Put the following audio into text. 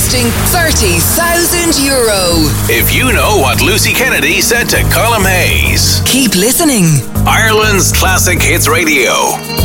costing €30,000. If you know what Lucy Kennedy said to Colm Hayes. Keep listening. Ireland's Classic Hits Radio.